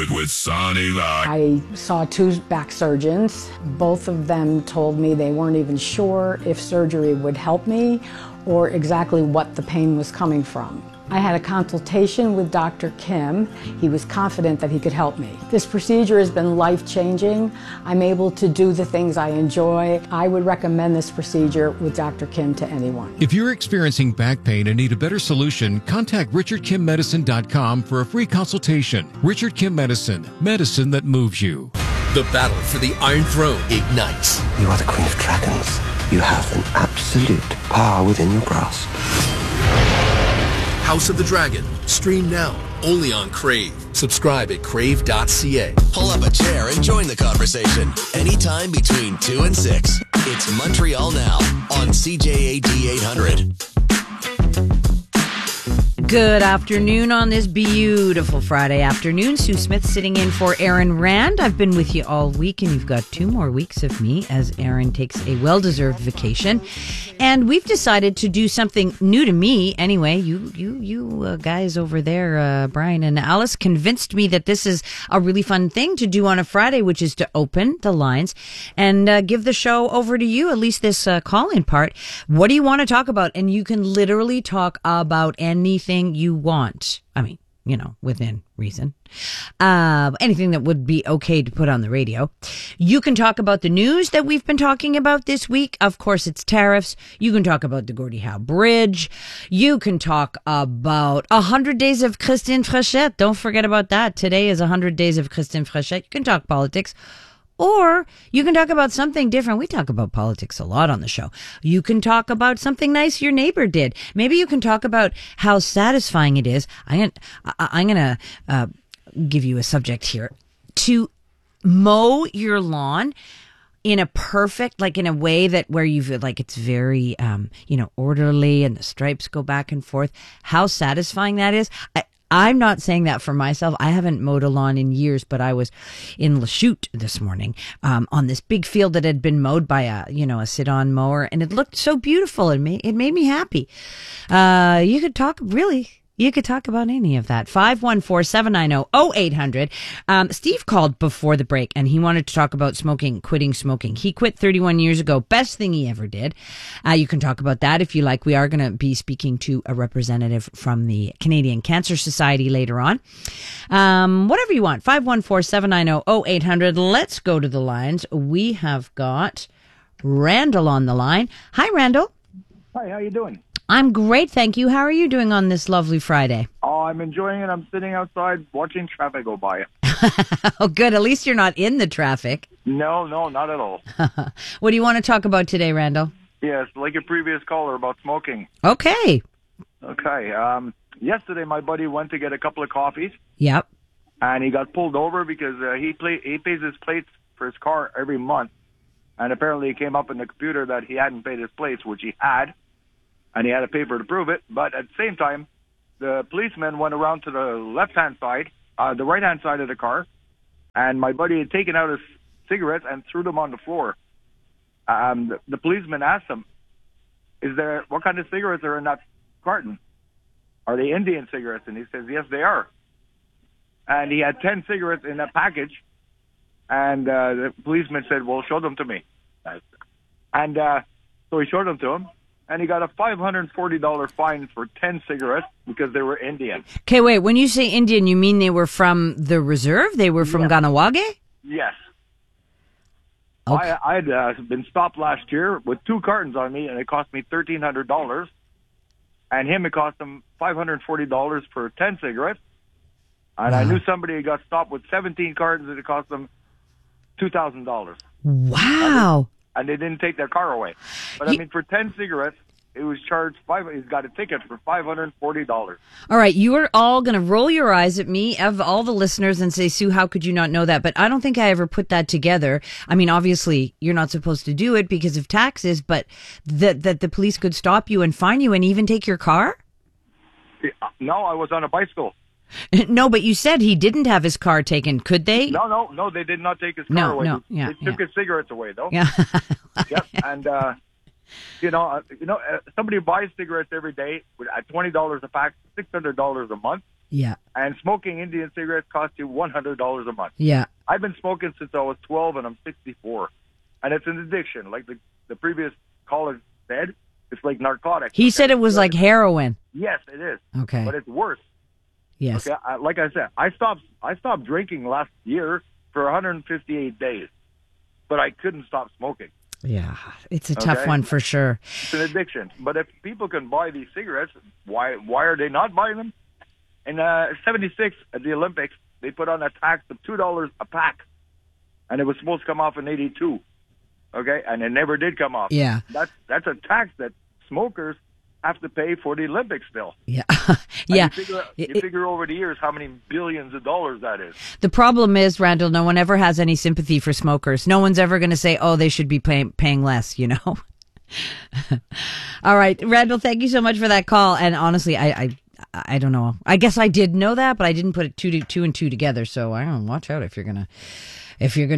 with Sonny Lack. I saw 2 back surgeons. Both of them told me they weren't even sure if surgery would help me or exactly what the pain was coming from. I had a consultation with Dr. Kim. He was confident that he could help me. This procedure has been life-changing. I'm able to do the things I enjoy. I would recommend this procedure with Dr. Kim to anyone. If you're experiencing back pain and need a better solution, contact RichardKimMedicine.com for a free consultation. Richard Kim Medicine, medicine that moves you. The battle for the Iron Throne ignites. You are the Queen of Dragons. You have an absolute power within your grasp. House of the Dragon. Stream now, only on Crave. Subscribe at crave.ca. Pull up a chair and join the conversation. Anytime between 2 and 6. It's Montreal Now on CJAD 800. Good afternoon on this beautiful Friday afternoon. Sue Smith sitting in for Aaron Rand. I've been with you all week, and you've got 2 more weeks of me as Aaron takes a well-deserved vacation. And we've decided to do something new to me. Anyway, you guys over there, Brian and Alice, convinced me that this is a really fun thing to do on a Friday, which is to open the lines and give the show over to you, at least this call-in part. What do you want to talk about? And you can literally talk about anything you want. I mean, you know, within reason. Anything that would be okay to put on the radio. You can talk about the news that we've been talking about this week. Of course, it's tariffs. You can talk about the Gordie Howe Bridge. You can talk about 100 days of Christine Frechette. Don't forget about that. Today is 100 days of Christine Frechette. You can talk politics. Or you can talk about something different. We talk about politics a lot on the show. You can talk about something nice your neighbor did. Maybe you can talk about how satisfying it is. I'm going to give you a subject here. To mow your lawn in a perfect, like in a way that where you feel like it's very, orderly and the stripes go back and forth. How satisfying that is. I'm not saying that for myself. I haven't mowed a lawn in years, but I was in Lachute this morning on this big field that had been mowed by a sit-on mower, and it looked so beautiful. It made me happy. You could talk about any of that. 514-790-0800. Steve called before the break, and he wanted to talk about quitting smoking. He quit 31 years ago. Best thing he ever did. You can talk about that if you like. We are going to be speaking to a representative from the Canadian Cancer Society later on. Whatever you want. 514-790-0800. Let's go to the lines. We have got Randall on the line. Hi, Randall. Hi, how you doing? I'm great, thank you. How are you doing on this lovely Friday? Oh, I'm enjoying it. I'm sitting outside watching traffic go by. Oh, good. At least you're not in the traffic. No, not at all. What do you want to talk about today, Randall? Yes, like your previous caller about smoking. Okay. Yesterday, my buddy went to get a couple of coffees. Yep. And he got pulled over because he pays his plates for his car every month. And apparently it came up in the computer that he hadn't paid his plates, which he had. And he had a paper to prove it. But at the same time, the policeman went around to the left-hand side, the right-hand side of the car, and my buddy had taken out his cigarettes and threw them on the floor. The policeman asked him, what kind of cigarettes are in that carton? Are they Indian cigarettes? And he says, yes, they are. And he had 10 cigarettes in that package. And the policeman said, well, show them to me. And so he showed them to him. And he got a $540 fine for 10 cigarettes because they were Indian. Okay, wait. When you say Indian, you mean they were from the reserve? They were from Ganawage? Yes. Okay. I had been stopped last year with 2 cartons on me, and it cost me $1,300. And him, it cost him $540 for 10 cigarettes. And Wow. I knew somebody who got stopped with 17 cartons, and it cost them $2,000. Wow. And they didn't take their car away. But, I mean, for 10 cigarettes, it was charged he's got a ticket for $540. All right, you are all going to roll your eyes at me, of all the listeners, and say, Sue, how could you not know that? But I don't think I ever put that together. I mean, obviously, you're not supposed to do it because of taxes, but that the police could stop you and fine you and even take your car? No, I was on a bicycle. No, but you said he didn't have his car taken. Could they? No, they did not take his car away. They took his cigarettes away, though. Yeah. Yep, and somebody who buys cigarettes every day at $20 a pack, $600 a month. Yeah. And smoking Indian cigarettes costs you $100 a month. Yeah. I've been smoking since I was 12 and I'm 64. And it's an addiction. Like the previous caller said, it's like narcotics. He said it was like heroin. Yes, it is. Okay. But it's worse. Yes. Okay, like I said, I stopped drinking last year for 158 days, but I couldn't stop smoking. Yeah, it's a tough one for sure. It's an addiction. But if people can buy these cigarettes, why are they not buying them? In '76 at the Olympics, they put on a tax of $2 a pack, and it was supposed to come off in '82. Okay, and it never did come off. Yeah, that's a tax that smokers have to pay for the Olympics still. Yeah. Yeah. You figure over the years how many billions of dollars that is. The problem is, Randall, no one ever has any sympathy for smokers. No one's ever going to say, oh, they should be paying less, you know? All right. Randall, thank you so much for that call. And honestly, I don't know. I guess I did know that, but I didn't put two and two together. So I don't know. Watch out if you're going to, if you're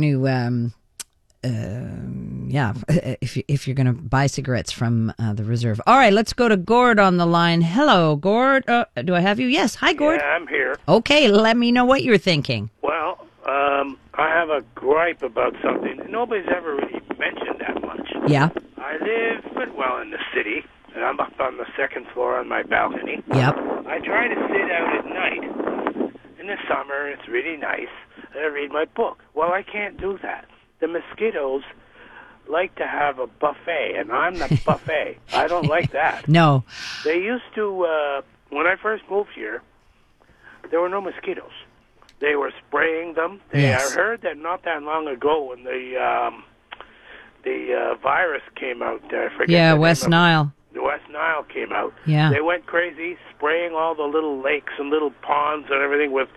going to buy cigarettes from the Reserve. All right, let's go to Gord on the line. Hello, Gord. Do I have you? Yes. Hi, Gord. Yeah, I'm here. Okay, let me know what you're thinking. Well, I have a gripe about something that nobody's ever really mentioned that much. Yeah. I live in the city, and I'm up on the second floor on my balcony. Yep. I try to sit out at night. In the summer, it's really nice, and I read my book. Well, I can't do that. The mosquitoes like to have a buffet, and I'm the buffet. I don't like that. No. They used to, when I first moved here, there were no mosquitoes. They were spraying them. Yes. I heard that not that long ago when the virus came out. I forget. Yeah, the West name of Nile. The West Nile came out. Yeah. They went crazy, spraying all the little lakes and little ponds and everything with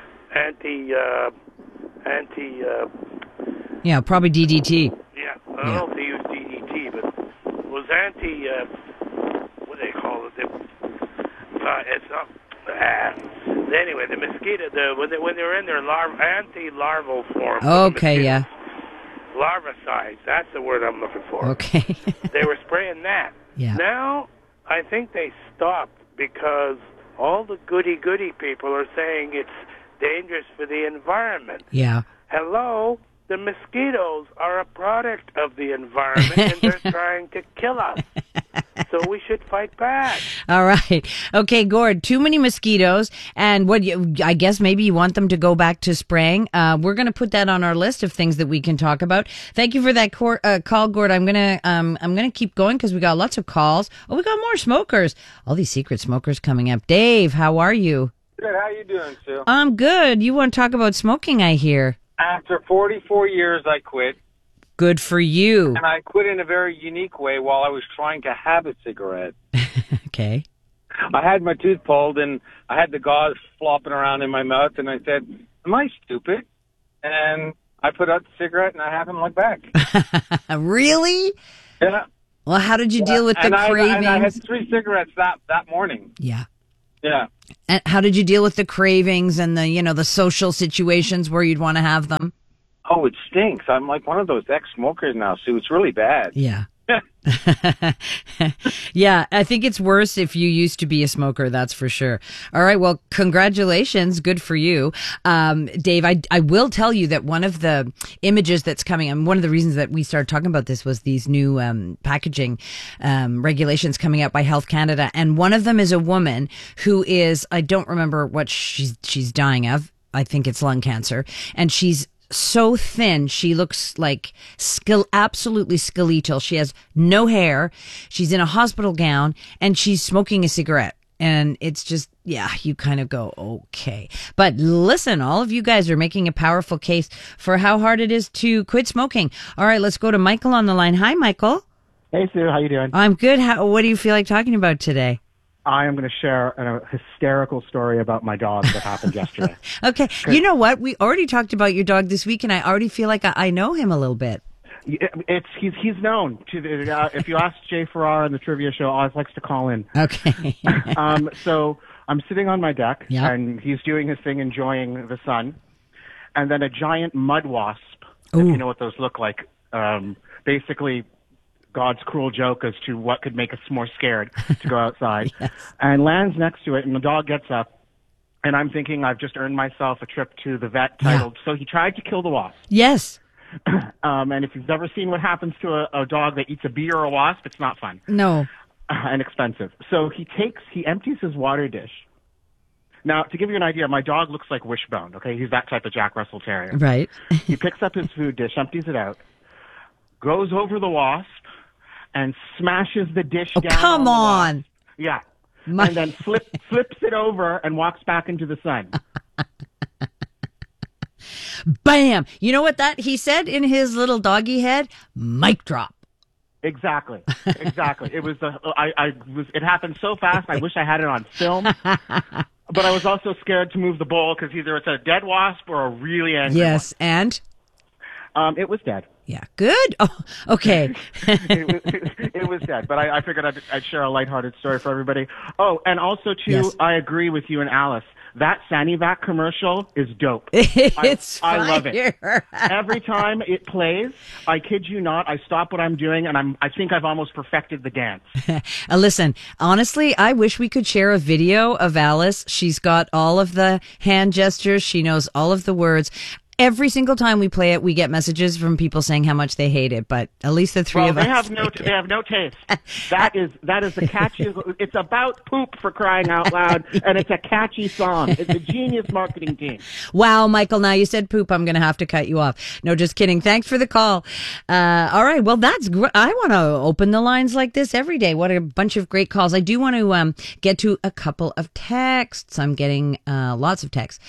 Yeah, probably DDT. Yeah, I don't know if they use DDT, but it was what do they call it? It's not. Anyway, the mosquito, when they were in their anti-larval form. Okay, yeah. Larvicides, that's the word I'm looking for. Okay. They were spraying that. Yeah. Now, I think they stopped because all the goody-goody people are saying it's dangerous for the environment. Yeah. Hello? The mosquitoes are a product of the environment, and they're trying to kill us. So we should fight back. All right. Okay, Gord, too many mosquitoes. And I guess maybe you want them to go back to spraying. We're going to put that on our list of things that we can talk about. Thank you for that call, Gord. I'm going to keep going because we got lots of calls. Oh, we got more smokers. All these secret smokers coming up. Dave, how are you? Good. How you doing, Sue? I'm good. You want to talk about smoking, I hear. After 44 years, I quit. Good for you. And I quit in a very unique way while I was trying to have a cigarette. Okay. I had my tooth pulled, and I had the gauze flopping around in my mouth, and I said, am I stupid? And I put out the cigarette, and I haven't looked back. Really? Yeah. Well, how did you deal with the cravings? I had 3 cigarettes that morning. Yeah. Yeah. And how did you deal with the cravings and the social situations where you'd want to have them? Oh, it stinks. I'm like one of those ex-smokers now, Sue. It's really bad. Yeah. Yeah, I think it's worse if you used to be a smoker, that's for sure. All right, well, congratulations. Good for you. Dave, I will tell you that one of the images that's coming, and one of the reasons that we started talking about this was these new packaging regulations coming out by Health Canada, and one of them is a woman who is, I don't remember what she's dying of. I think it's lung cancer, and she's so thin, she looks like absolutely skeletal. She has no hair. She's in a hospital gown, and she's smoking a cigarette. And it's just, yeah, you kind of go, okay. But listen, all of you guys are making a powerful case for how hard it is to quit smoking. All right, let's go to Michael on the line. Hi, Michael. Hey, Sue. How you doing? I'm good. What do you feel like talking about today? I am going to share a hysterical story about my dog that happened yesterday. Okay. You know what? We already talked about your dog this week, and I already feel like I know him a little bit. He's known to the, if you ask Jay Farrar on the trivia show, always likes to call in. Okay. So I'm sitting on my deck, yep. and he's doing his thing, enjoying the sun, and then a giant mud wasp, Ooh. if you know what those look like, basically God's cruel joke as to what could make us more scared to go outside, Yes. and lands next to it, and the dog gets up, And I'm thinking I've just earned myself a trip to the vet titled, So He Tried to Kill the Wasp. Yes. And if you've never seen what happens to a dog that eats a bee or a wasp, it's not fun. No. And expensive. So he empties his water dish. Now, to give you an idea, my dog looks like Wishbone, okay? He's that type of Jack Russell Terrier. Right. He picks up his food dish, empties it out, goes over the wasp, and smashes the dish down. Come on. Yeah. And then flips it over and walks back into the sun. Bam! You know what he said in his little doggy head? Mic drop. Exactly. It was it happened so fast. I wish I had it on film. But I was also scared to move the bowl because either it's a dead wasp or a really angry one. Yes, and? It was dead. Yeah, good. Oh, okay. it was dead, but I figured I'd share a lighthearted story for everybody. Oh, and also, too, yes. I agree with you and Alice. That Sanivac commercial is dope. I love it. Every time it plays, I kid you not, I stop what I'm doing, and I think I've almost perfected the dance. Listen, honestly, I wish we could share a video of Alice. She's got all of the hand gestures. She knows all of the words. Every single time we play it, we get messages from people saying how much they hate it. But at least the three of us. They have no taste. That is the catchy. It's about poop, for crying out loud, and it's a catchy song. It's a genius marketing team. Wow, Michael! Now you said poop. I'm going to have to cut you off. No, just kidding. Thanks for the call. All right. Well, that's great. I want to open the lines like this every day. What a bunch of great calls. I do want to get to a couple of texts. I'm getting lots of texts.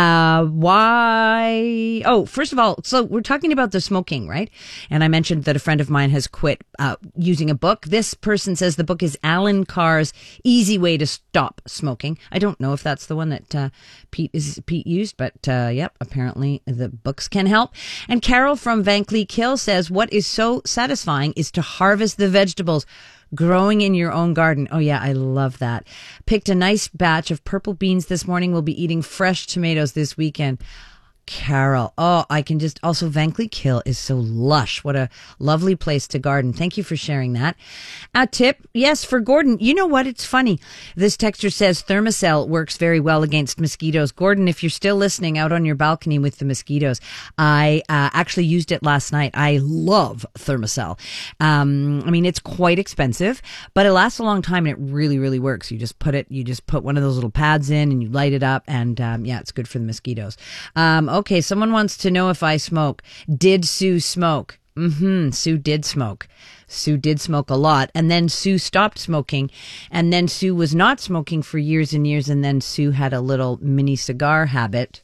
Why? Oh, first of all, so we're talking about the smoking, right? And I mentioned that a friend of mine has quit using a book. This person says the book is Alan Carr's Easy Way to Stop Smoking. I don't know if that's the one that Pete used, but yep, apparently the books can help. And Carol from Van Cleek Hill says, what is so satisfying is to harvest the vegetables growing in your own garden. Oh yeah, I love that. Picked a nice batch of purple beans this morning. We'll be eating fresh tomatoes this weekend. Carol. Oh, I can just also Van Cleek Hill is so lush. What a lovely place to garden. Thank you for sharing that. A tip, yes, for Gordon. You know what? It's funny. This texter says Thermacell works very well against mosquitoes. Gordon, if you're still listening out on your balcony with the mosquitoes, I actually used it last night. I love Thermacell. I mean, it's quite expensive, but it lasts a long time and it really, really works. You just put one of those little pads in and you light it up and yeah, it's good for the mosquitoes. Okay, someone wants to know if I smoke. Did Sue smoke? Sue did smoke. Sue did smoke a lot. And then Sue stopped smoking. And then Sue was not smoking for years and years. And then Sue had a little mini cigar habit.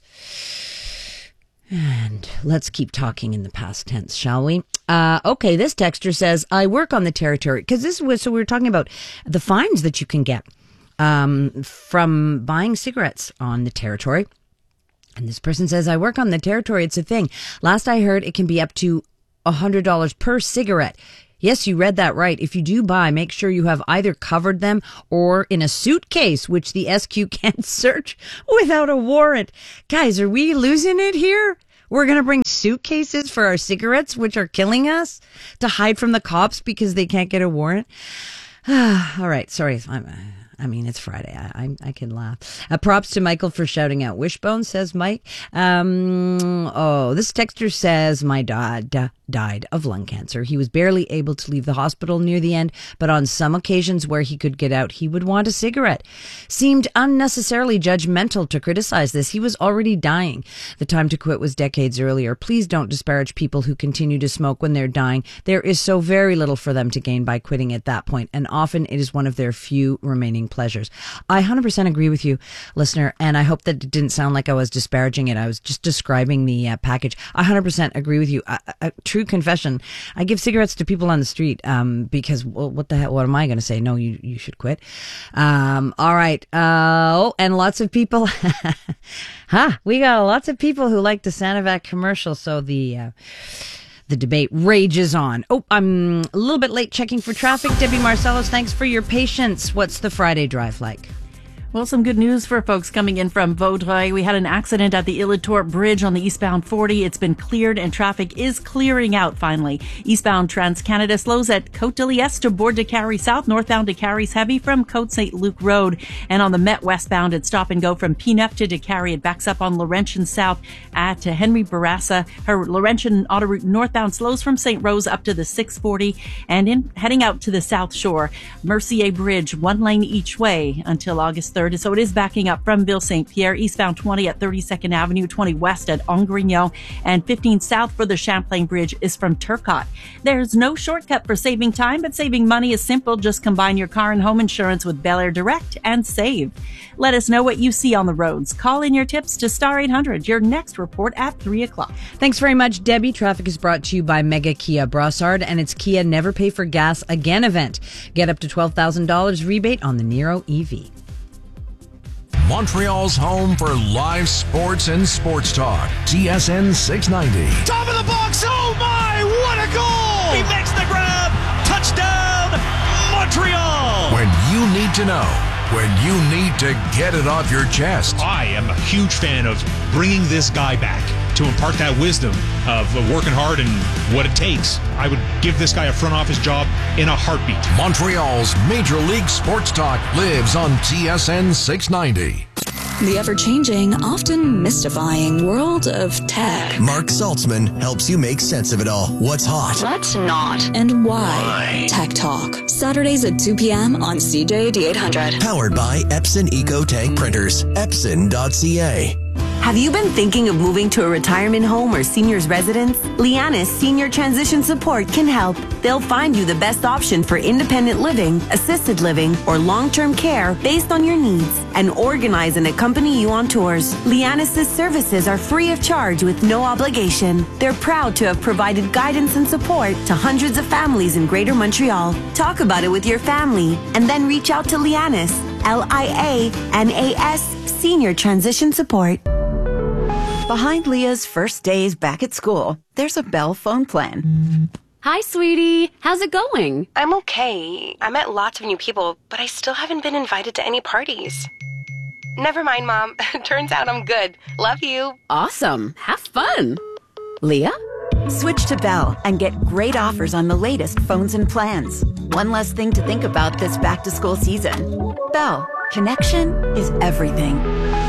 And let's keep talking in the past tense, shall we? Okay, this texter says, I work on the territory. Because so we were talking about the fines that you can get from buying cigarettes on the territory. And this person says, I work on the territory. It's a thing. Last I heard, it can be up to $100 per cigarette. Yes, you read that right. If you do buy, make sure you have either covered them or in a suitcase, which the SQ can't search without a warrant. Guys, are we losing it here? We're going to bring suitcases for our cigarettes, which are killing us, to hide from the cops because they can't get a warrant. All right. Sorry. I mean, it's Friday. I can laugh. Props to Michael for shouting out Wishbone, says Mike. This texter says, my dad died of lung cancer. He was barely able to leave the hospital near the end, but on some occasions where he could get out, he would want a cigarette. Seemed unnecessarily judgmental to criticize this. He was already dying. The time to quit was decades earlier. Please don't disparage people who continue to smoke when they're dying. There is so very little for them to gain by quitting at that point, and often it is one of their few remaining pleasures. I 100% agree with you, listener, and I hope that it didn't sound like I was disparaging it. I was just describing the package. I 100% agree with you. True confession. I give cigarettes to people on the street because, well, what the hell? What am I going to say? No, you should quit. All right. And lots of people. We got lots of people who like the Sanivac commercial, so the debate rages on. Oh, I'm a little bit late checking for traffic. Debbie Marcellus, thanks for your patience. What's the Friday drive like? Well, some good news for folks coming in from Vaudreuil. We had an accident at the Illitor Bridge on the eastbound 40. It's been cleared and traffic is clearing out finally. Eastbound Trans-Canada slows at Côte de Liesse to Bourg de Carry South. Northbound to Carry's heavy from Côte St. Luc Road. And on the Met westbound, it's stop and go from P9 to Décarie. It backs up on Laurentian South at Henry Bourassa. Her Laurentian autoroute northbound slows from St. Rose up to the 640. And heading out to the South Shore, Mercier Bridge, one lane each way until August 3rd. So it is backing up from Ville St. Pierre, eastbound 20 at 32nd Avenue, 20 west at Angrignon, and 15 south for the Champlain Bridge is from Turcotte. There's no shortcut for saving time, but saving money is simple. Just combine your car and home insurance with Bel Air Direct and save. Let us know what you see on the roads. Call in your tips to Star 800. Your next report at 3 o'clock. Thanks very much, Debbie. Traffic is brought to you by Mega Kia Brossard and its Kia Never Pay for Gas Again event. Get up to $12,000 rebate on the Niro EV. Montreal's home for live sports and sports talk. TSN 690. Top of the box. Oh my, what a goal! He makes the grab. Touchdown, Montreal! When you need to know. When you need to get it off your chest. I am a huge fan of bringing this guy back to impart that wisdom of working hard and what it takes. I would give this guy a front office job in a heartbeat. Montreal's Major League Sports Talk lives on TSN 690. The ever-changing, often mystifying world of tech. Mark Saltzman helps you make sense of it all. What's hot? What's not? And why? Tech Talk. Saturdays at 2 p.m. on CJAD 800. Powered by Epson EcoTank Printers. Epson.ca. Have you been thinking of moving to a retirement home or senior's residence? Lianis Senior Transition Support can help. They'll find you the best option for independent living, assisted living, or long-term care based on your needs and organize and accompany you on tours. Lianis' services are free of charge with no obligation. They're proud to have provided guidance and support to hundreds of families in Greater Montreal. Talk about it with your family and then reach out to Lianis, Lianas Senior Transition Support. Behind Leah's first days back at school, there's a Bell phone plan. Hi, sweetie. How's it going? I'm okay. I met lots of new people, but I still haven't been invited to any parties. Never mind, Mom. Turns out I'm good. Love you. Awesome. Have fun. Leah? Switch to Bell and get great offers on the latest phones and plans. One less thing to think about this back-to-school season. Bell. Connection is everything.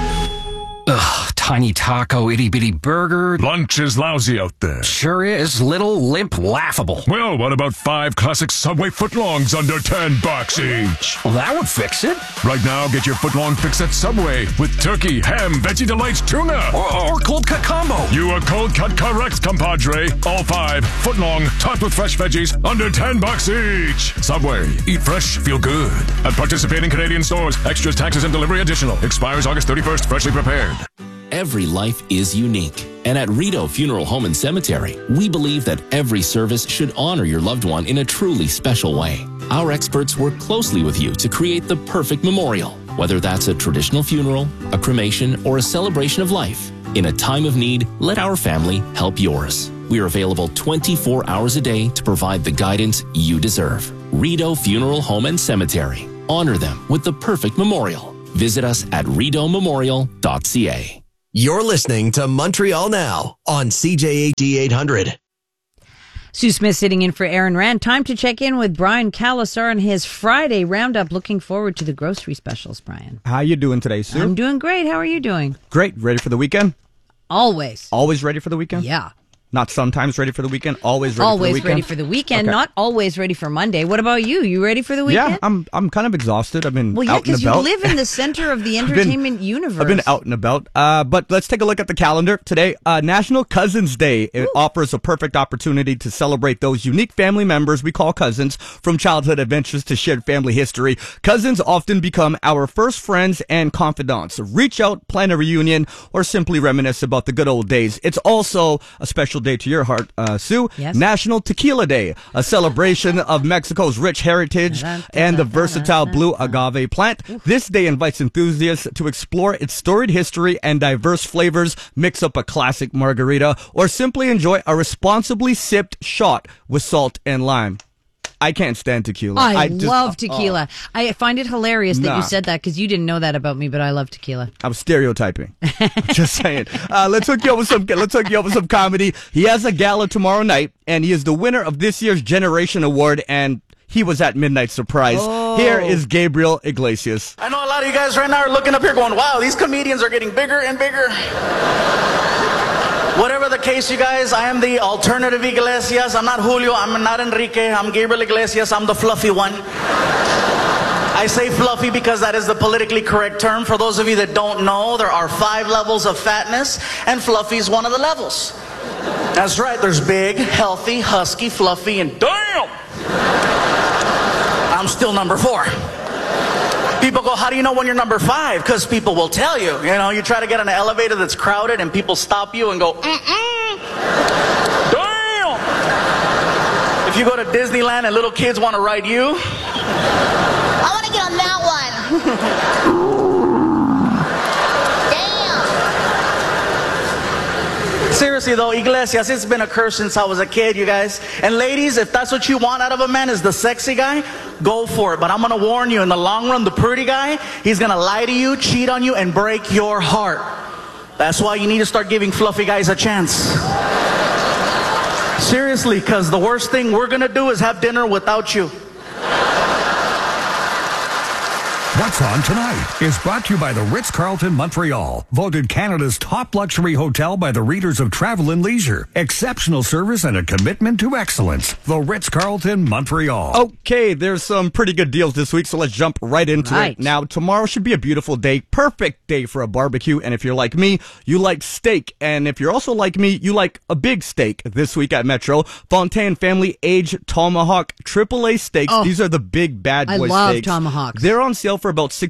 Ugh, tiny taco, itty-bitty burger. Lunch is lousy out there. Sure is. Little, limp, laughable. Well, what about 5 classic Subway footlongs under $10 each? Well, that would fix it. Right now, get your footlong fix at Subway with turkey, ham, veggie delights, tuna. Or cold cut combo. You are cold cut correct, compadre. All 5 footlong, topped with fresh veggies, under $10 each. Subway. Eat fresh, feel good. At participating Canadian stores. Extras, taxes, and delivery additional. Expires August 31st. Freshly prepared. Every life is unique, and at Rito Funeral Home and Cemetery, we believe that every service should honor your loved one in a truly special way. Our experts work closely with you to create the perfect memorial, whether that's a traditional funeral, a cremation, or a celebration of life. In a time of need, let our family help yours. We are available 24 hours a day to provide the guidance you deserve. Rito Funeral Home and Cemetery. Honor them with the perfect memorial. Visit us at ridomemorial.ca. You're listening to Montreal Now on CJAD 800. Sue Smith sitting in for Aaron Rand. Time to check in with Brian Calasar on his Friday roundup. Looking forward to the grocery specials, Brian. How you doing today, Sue? I'm doing great. How are you doing? Great. Ready for the weekend? Always. Always ready for the weekend? Yeah. Not sometimes ready for the weekend, always ready for the weekend? Always ready for the weekend, okay. Not always ready for Monday. What about you? You ready for the weekend? Yeah, I'm kind of exhausted. I've been out and about. Well, yeah, because you live in the center of the entertainment universe. I've been out and about. But let's take a look at the calendar today. National Cousins Day. It offers a perfect opportunity to celebrate those unique family members we call cousins, from childhood adventures to shared family history. Cousins often become our first friends and confidants. Reach out, plan a reunion, or simply reminisce about the good old days. It's also a special day to your heart, Sue. Yes. National Tequila Day, a celebration of Mexico's rich heritage and the versatile blue agave plant. This day invites enthusiasts to explore its storied history and diverse flavors, mix up a classic margarita, or simply enjoy a responsibly sipped shot with salt and lime. I can't stand tequila. I love tequila. I find it hilarious that Nah. you said that because you didn't know that about me, but I love tequila. I'm stereotyping. Just saying. Let's hook you up with some comedy. He has a gala tomorrow night, and he is the winner of this year's Generation Award, and he was at Midnight Surprise. Here is Gabriel Iglesias. I know a lot of you guys right now are looking up here going, wow, these comedians are getting bigger and bigger. Whatever the case, you guys, I am the alternative Iglesias. I'm not Julio. I'm not Enrique. I'm Gabriel Iglesias. I'm the fluffy one. I say fluffy because that is the politically correct term. For those of you that don't know, there are 5 levels of fatness, and fluffy is one of the levels. That's right. There's big, healthy, husky, fluffy, and damn! I'm still number 4. People go, how do you know when you're number 5? Because people will tell you. You know, you try to get on an elevator that's crowded and people stop you and go, damn! If you go to Disneyland and little kids want to ride you, I want to get on that one. seriously though, Iglesias, it's been a curse since I was a kid, you guys. And ladies, if that's what you want out of a man is the sexy guy, go for it. But I'm going to warn you, in the long run, the pretty guy, he's going to lie to you, cheat on you, and break your heart. That's why you need to start giving fluffy guys a chance. Seriously, because the worst thing we're going to do is have dinner without you. What's On Tonight is brought to you by the Ritz-Carlton Montreal, voted Canada's top luxury hotel by the readers of Travel and Leisure. Exceptional service and a commitment to excellence. The Ritz-Carlton Montreal. Okay, there's some pretty good deals this week, so let's jump right into it. Now, tomorrow should be a beautiful day, perfect day for a barbecue, and if you're like me, you like steak, and if you're also like me, you like a big steak. This week at Metro, Fontaine Family Aged Tomahawk AAA steaks. These are the big bad boy steaks. I love tomahawks. They're on sale for about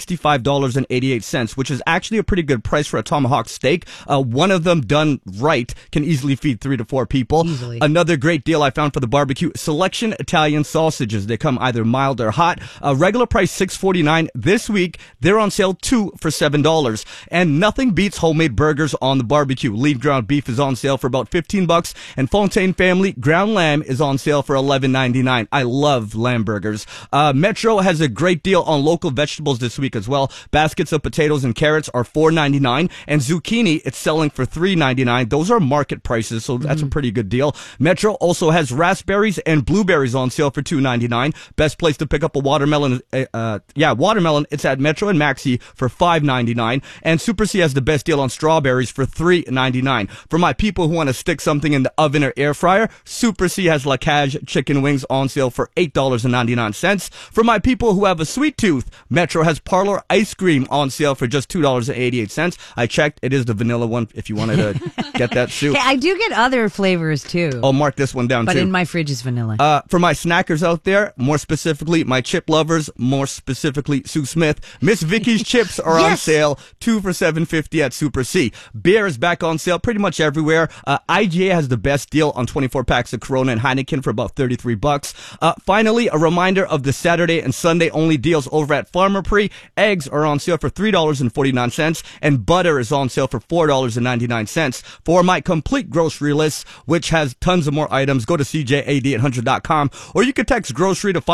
$65.88, which is actually a pretty good price for a tomahawk steak. One of them done right can easily feed 3 to 4 people. Easily. Another great deal I found for the barbecue, Selection Italian sausages. They come either mild or hot. Regular price $6.49. This week, they're on sale 2 for $7. And nothing beats homemade burgers on the barbecue. Leaf ground beef is on sale for about $15, and Fontaine Family ground lamb is on sale for $11.99. I love lamb burgers. Metro has a great deal on local vegetables this week as well. Baskets of potatoes and carrots are $4.99, and zucchini, it's selling for $3.99. Those are market prices, so that's a pretty good deal. Metro also has raspberries and blueberries on sale for $2.99. Best place to pick up a watermelon, watermelon, it's at Metro and Maxi for $5.99, and Super C has the best deal on strawberries for $3.99. For my people who want to stick something in the oven or air fryer, Super C has La Cage chicken wings on sale for $8.99. For my people who have a sweet tooth, Metro has Parlor ice cream on sale for just $2.88. I checked. It is the vanilla one if you wanted to get that too. Hey, I do get other flavors too. I'll mark this one down but too. in my fridge is vanilla. For my snackers out there, more specifically my chip lovers, more specifically Sue Smith, Miss Vicky's chips are on sale, 2 for $7.50 at Super C. Beer is back on sale pretty much everywhere. IGA has the best deal on 24 packs of Corona and Heineken for about $33. Finally, a reminder of the Saturday and Sunday only deals over at Farmer Pre. Eggs are on sale for $3.49, and butter is on sale for $4.99. For my complete grocery list, which has tons of more items, go to CJAD800.com, or you can text grocery to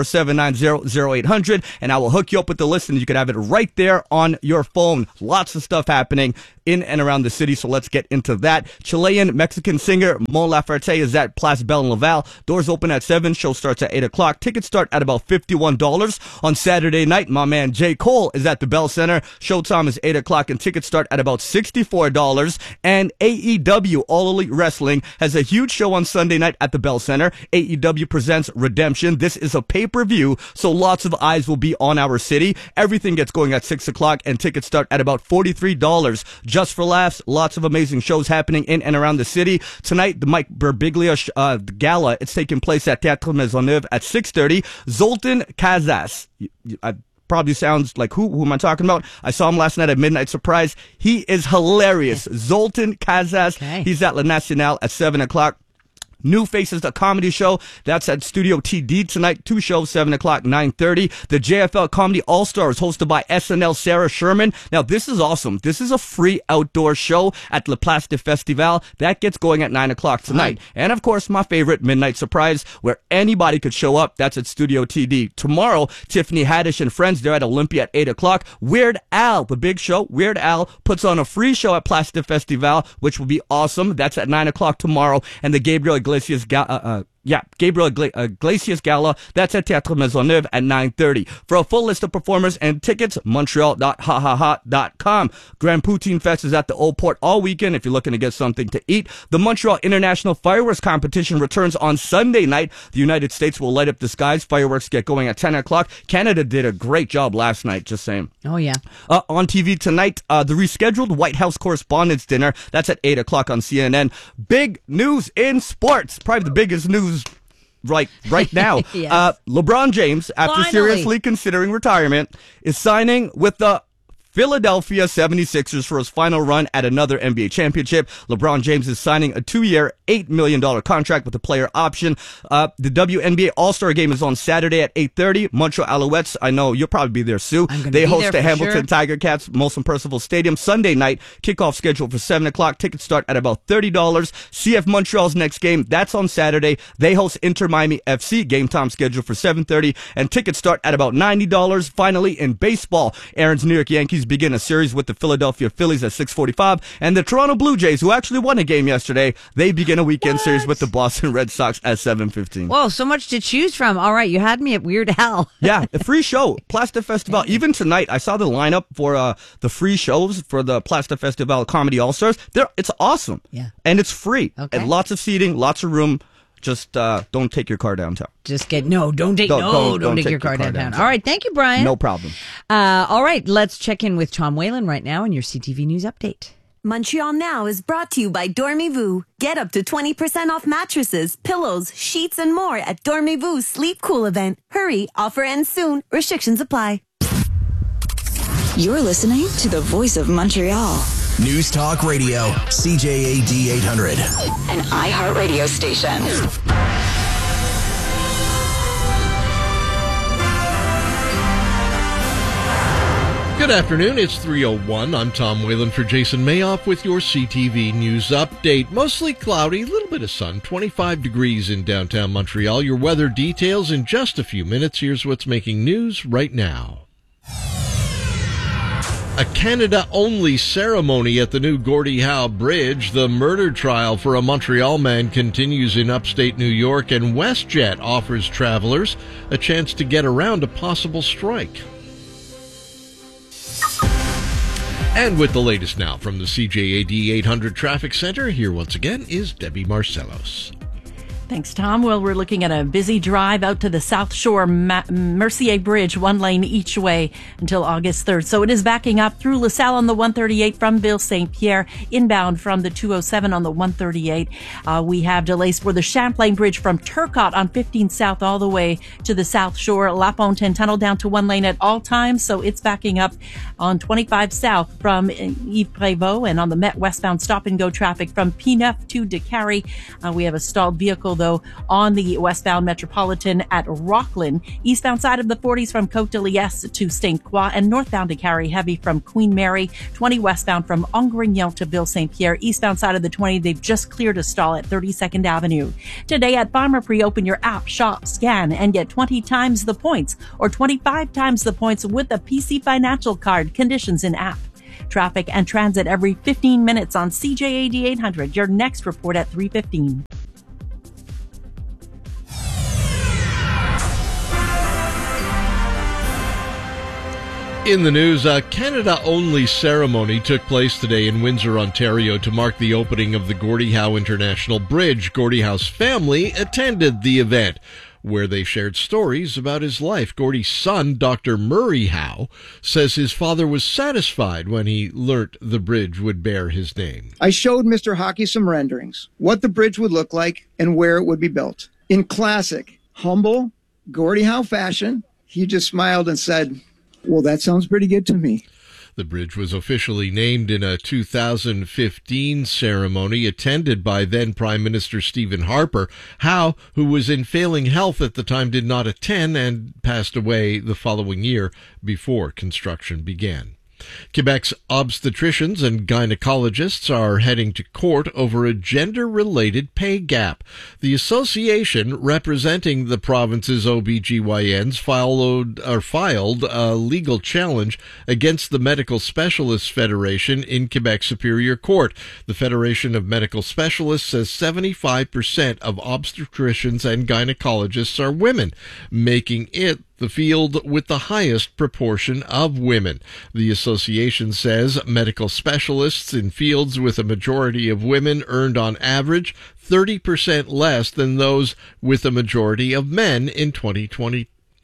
514-790-0800, and I will hook you up with the list, and you can have it right there on your phone. Lots of stuff happening in and around the city, so let's get into that. Chilean Mexican singer Mon Laferte is at Place Belle in Laval. Doors open at 7, show starts at 8 o'clock. Tickets start at about $51. On Saturday night, my man J. Cole is at the Bell Center. Showtime is 8 o'clock and tickets start at about $64. And AEW, All Elite Wrestling, has a huge show on Sunday night at the Bell Center. AEW presents Redemption. This is a pay-per-view, so lots of eyes will be on our city. Everything gets going at 6 o'clock and tickets start at about $43. Just for laughs, lots of amazing shows happening in and around the city. Tonight, the Mike Birbiglia Gala, it's taking place at Théâtre Maisonneuve at 6:30. Zoltan Casas. Probably sounds like who am I talking about? I saw him last night at Midnight Surprise. He is hilarious. Zoltan Casas. Okay. He's at La Nacional at 7 o'clock. New Faces, the comedy show. That's at Studio TD tonight. 2 shows, 7 o'clock, 9:30. The JFL Comedy All-Stars, hosted by SNL Sarah Sherman. Now, this is awesome. This is a free outdoor show at La Place de Festival. That gets going at 9 o'clock tonight. And, of course, my favorite, Midnight Surprise, where anybody could show up. That's at Studio TD. Tomorrow, Tiffany Haddish and friends, they're at Olympia at 8 o'clock. Weird Al, the big show, Weird Al, puts on a free show at Place de Festival, which will be awesome. That's at 9 o'clock tomorrow. And the Gabriel Iglesias Iglesias Gala, that's at Théâtre Maisonneuve at 9:30. For a full list of performers and tickets, montreal.hahaha.com. Grand Poutine Fest is at the Old Port all weekend if you're looking to get something to eat. The Montreal International Fireworks Competition returns on Sunday night. The United States will light up the skies. Fireworks get going at 10 o'clock. Canada did a great job last night, just saying. Oh, yeah. On TV tonight, the rescheduled White House Correspondents' Dinner. That's at 8 o'clock on CNN. Big news in sports. Probably the biggest news right now. Yes. LeBron James, after seriously considering retirement, is signing with the Philadelphia 76ers for his final run at another NBA championship. LeBron James is signing a 2-year, $8 million contract with a player option. The WNBA All-Star Game is on Saturday at 8:30. Montreal Alouettes, I know you'll probably be there, Sue. They host the Hamilton Tiger Cats, Molson Percival Stadium Sunday night. Kickoff scheduled for 7 o'clock. Tickets start at about $30. CF Montreal's next game, that's on Saturday. They host Inter Miami FC. Game time scheduled for 7:30. And tickets start at about $90. Finally, in baseball, Aaron's New York Yankees begin a series with the Philadelphia Phillies at 6:45, and the Toronto Blue Jays, who actually won a game yesterday, they begin a weekend series with the Boston Red Sox at 7:15. Whoa, so much to choose from. All right, you had me at Weird Al. Yeah, a free show, Place de Festival. Even tonight, I saw the lineup for the free shows for the Place de Festival Comedy All-Stars. It's awesome. Yeah. And it's free. Okay. And lots of seating, lots of room. Just don't take your car downtown. Don't take your car downtown. All right, thank you, Brian. No problem. All right, let's check in with Tom Whalen right now in your CTV News Update. Montreal Now is brought to you by Dormez-vous. Get up to 20% off mattresses, pillows, sheets, and more at Dormez-vous Sleep Cool event. Hurry, offer ends soon. Restrictions apply. You're listening to the voice of Montreal. News Talk Radio, CJAD 800. An iHeartRadio station. Good afternoon, it's 3:01. I'm Tom Whalen for Jason Mayoff with your CTV News Update. Mostly cloudy, a little bit of sun, 25 degrees in downtown Montreal. Your weather details in just a few minutes. Here's what's making news right now. A Canada-only ceremony at the new Gordie Howe Bridge. The murder trial for a Montreal man continues in upstate New York, and WestJet offers travelers a chance to get around a possible strike. And with the latest now from the CJAD 800 Traffic Center, here once again is Debbie Marcellos. Thanks, Tom. Well, we're looking at a busy drive out to the South Shore Mercier Bridge, 1 lane each way until August 3rd. So it is backing up through LaSalle on the 138 from Ville St. Pierre, inbound from the 207 on the 138. We have delays for the Champlain Bridge from Turcotte on 15 South all the way to the South Shore. La Fontaine Tunnel down to 1 lane at all times. So it's backing up on 25 South from Yves Prévost, and on the Met westbound stop and go traffic from P9 to DeCarry. We have a stalled vehicle though on the westbound Metropolitan at Rockland. Eastbound side of the 40s from Côte de Liesse to St. Croix, and northbound to carry heavy from Queen Mary. 20 westbound from Angrignon to Ville St. Pierre. Eastbound side of the 20, they've just cleared a stall at 32nd Avenue. Today at Pharmaprix, open your app, shop, scan, and get 20 times the points or 25 times the points with a PC Financial card. Conditions in app. Traffic and transit every 15 minutes on CJAD 800. Your next report at 3:15. In the news, a Canada-only ceremony took place today in Windsor, Ontario to mark the opening of the Gordie Howe International Bridge. Gordie Howe's family attended the event, where they shared stories about his life. Gordie's son, Dr. Murray Howe, says his father was satisfied when he learnt the bridge would bear his name. I showed Mr. Hockey some renderings, what the bridge would look like and where it would be built. In classic, humble, Gordie Howe fashion, he just smiled and said, "Well, that sounds pretty good to me." The bridge was officially named in a 2015 ceremony attended by then Prime Minister Stephen Harper. Howe, who was in failing health at the time, did not attend and passed away the following year before construction began. Quebec's obstetricians and gynecologists are heading to court over a gender-related pay gap. The association representing the province's OBGYNs filed a legal challenge against the Medical Specialists Federation in Quebec Superior Court. The Federation of Medical Specialists says 75% of obstetricians and gynecologists are women, making it the field with the highest proportion of women. The association says medical specialists in fields with a majority of women earned on average 30% less than those with a majority of men in 2020.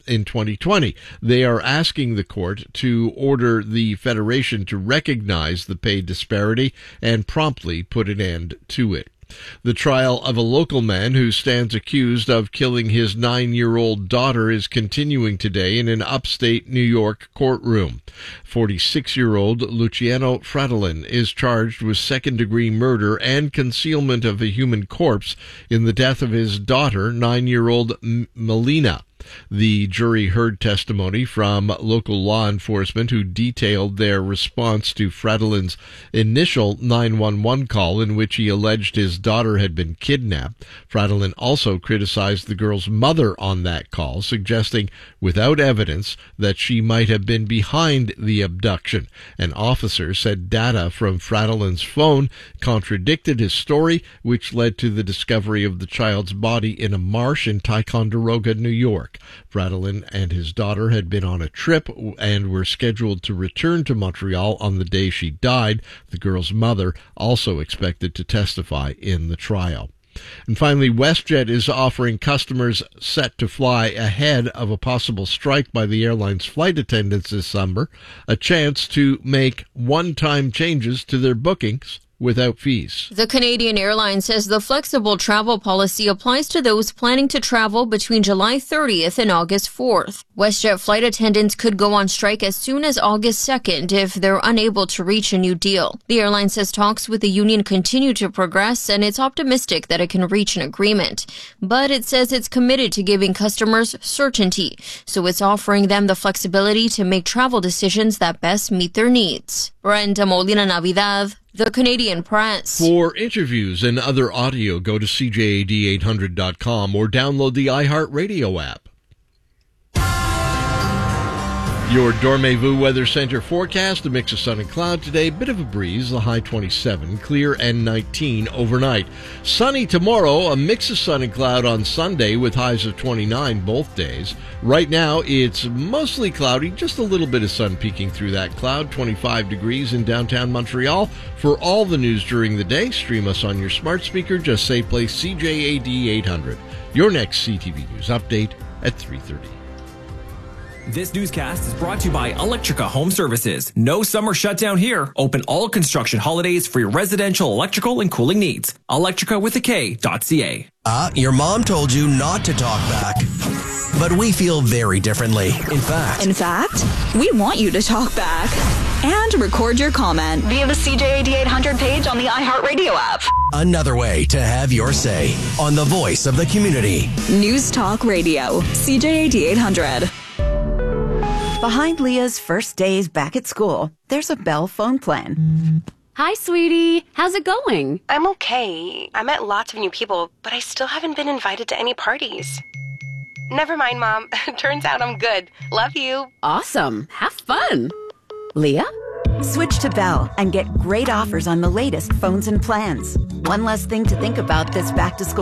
They are asking the court to order the federation to recognize the pay disparity and promptly put an end to it. The trial of a local man who stands accused of killing his 9-year-old daughter is continuing today in an upstate New York courtroom. 46-year-old Luciano Fratellin is charged with second-degree murder and concealment of a human corpse in the death of his daughter, 9-year-old Melina. The jury heard testimony from local law enforcement who detailed their response to Fratellin's initial 911 call in which he alleged his daughter had been kidnapped. Fratellin also criticized the girl's mother on that call, suggesting without evidence that she might have been behind the abduction. An officer said data from Fratellin's phone contradicted his story, which led to the discovery of the child's body in a marsh in Ticonderoga, New York. Fratellin and his daughter had been on a trip and were scheduled to return to Montreal on the day she died. The girl's mother also expected to testify in the trial. And finally, WestJet is offering customers set to fly ahead of a possible strike by the airline's flight attendants this summer a chance to make one-time changes to their bookings without fees. The Canadian Airlines says the flexible travel policy applies to those planning to travel between July 30th and August 4th. WestJet flight attendants could go on strike as soon as August 2nd if they're unable to reach a new deal. The airline says talks with the union continue to progress and it's optimistic that it can reach an agreement. But it says it's committed to giving customers certainty, so it's offering them the flexibility to make travel decisions that best meet their needs. Brenda Molina Navidad, The Canadian Press. For interviews and other audio, go to CJAD800.com or download the iHeartRadio app. Your Dormez-vous Weather Center forecast, a mix of sun and cloud today, bit of a breeze, the high 27, clear and 19 overnight. Sunny tomorrow, a mix of sun and cloud on Sunday with highs of 29 both days. Right now, it's mostly cloudy, just a little bit of sun peeking through that cloud, 25 degrees in downtown Montreal. For all the news during the day, stream us on your smart speaker, just say play CJAD 800. Your next CTV News update at 3:30. This newscast is brought to you by Electrica Home Services. No summer shutdown here. Open all construction holidays for your residential electrical and cooling needs. Electrica.ca. Your mom told you not to talk back. But we feel very differently. In fact, we want you to talk back and record your comment via the CJAD 800 page on the iHeartRadio app. Another way to have your say on the voice of the community. News Talk Radio, CJAD 800. Behind Leah's first days back at school, there's a Bell phone plan. Hi, sweetie. How's it going? I'm okay. I met lots of new people, but I still haven't been invited to any parties. Never mind, Mom. Turns out I'm good. Love you. Awesome. Have fun. Leah? Switch to Bell and get great offers on the latest phones and plans. One less thing to think about this back to school